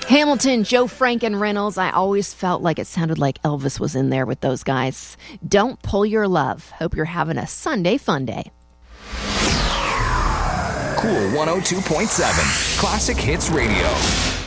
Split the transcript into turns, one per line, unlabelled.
Hamilton, Joe Frank, and Reynolds. I always felt like it sounded like Elvis was in there with those guys. Don't Pull Your Love. Hope you're having a Sunday fun day.
Cool 102.7 Classic Hits Radio.